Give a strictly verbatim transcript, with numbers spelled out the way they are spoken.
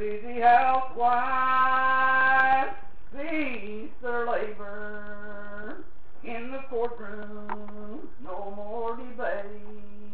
lazy housewives cease their labor in the courtroom, no more debate.